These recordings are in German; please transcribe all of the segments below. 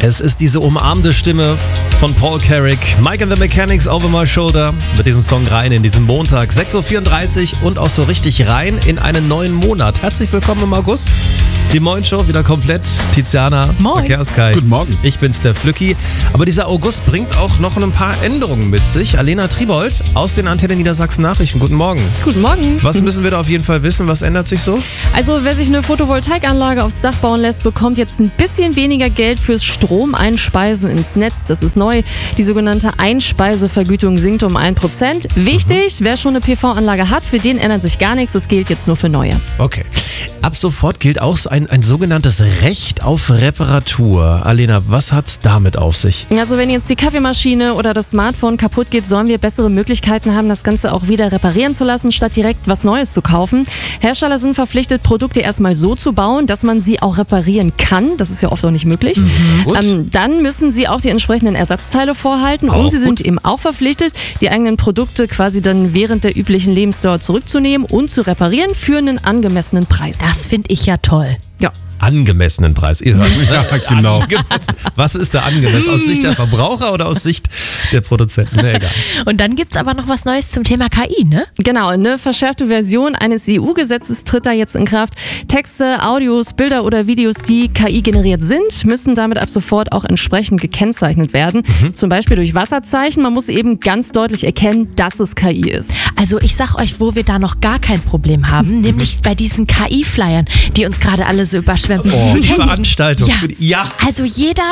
Es ist diese umarmende Stimme von Paul Carrick. Mike and the Mechanics, Over My Shoulder. Mit diesem Song rein in diesen Montag, 6.34 Uhr und auch so richtig rein in einen neuen Monat. Herzlich willkommen im August. Die Moin-Show wieder komplett. Tiziana, Moin. Verkehrskai. Guten Morgen. Ich bin's, der Flücki. Aber dieser August bringt auch noch ein paar Änderungen mit sich. Alena Tribold aus den Antenne Niedersachsen Nachrichten. Guten Morgen. Guten Morgen. Was müssen wir da auf jeden Fall wissen? Was ändert sich so? Also wer sich eine Photovoltaikanlage aufs Dach bauen lässt, bekommt jetzt ein bisschen weniger Geld fürs Stromeinspeisen ins Netz. Das ist neu. Die sogenannte Einspeisevergütung sinkt um 1%. Wichtig, wer schon eine PV-Anlage hat, für den ändert sich gar nichts. Das gilt jetzt nur für neue. Okay. Ab sofort gilt auch ein sogenanntes Recht auf Reparatur. Alena, was hat's damit auf sich? Also wenn jetzt die Kaffeemaschine oder das Smartphone kaputt geht, sollen wir bessere Möglichkeiten haben, das Ganze auch wieder reparieren zu lassen, statt direkt was Neues zu kaufen. Hersteller sind verpflichtet, Produkte erstmal so zu bauen, dass man sie auch reparieren kann. Das ist ja oft auch nicht möglich. Dann müssen sie auch die entsprechenden Ersatzteile vorhalten und sie sind eben auch verpflichtet, die eigenen Produkte quasi dann während der üblichen Lebensdauer zurückzunehmen und zu reparieren für einen angemessenen Preis. Das finde ich ja toll. Ja. Angemessenen Preis. Ihr hört. Ja, genau. Was ist da angemessen? Aus Sicht der Verbraucher oder aus Sicht der Produzenten? Nee, egal. Und dann gibt's aber noch was Neues zum Thema KI, ne? Genau, eine verschärfte Version eines EU-Gesetzes tritt da jetzt in Kraft. Texte, Audios, Bilder oder Videos, die KI generiert sind, müssen damit ab sofort auch entsprechend gekennzeichnet werden. Zum Beispiel durch Wasserzeichen. Man muss eben ganz deutlich erkennen, dass es KI ist. Also ich sag euch, wo wir da noch gar kein Problem haben, nämlich bei diesen KI-Flyern, die uns gerade alle so überschwemmen. Oh, die Veranstaltung. Ja. Also jeder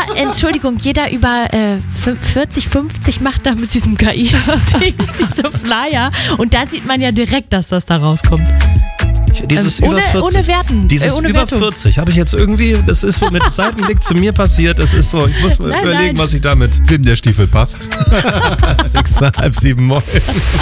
über 40, 50 macht da mit diesem KI-Dings diese Flyer. Und da sieht man ja direkt, dass das da rauskommt. Dieses ohne über 40. ohne Werten. Dieses ohne über Wertung. 40 habe ich jetzt irgendwie, das ist so mit Seitenblick zu mir passiert. Das ist so, ich muss mir überlegen, was ich damit. Wem der Stiefel passt. 6,5, 7 Moin.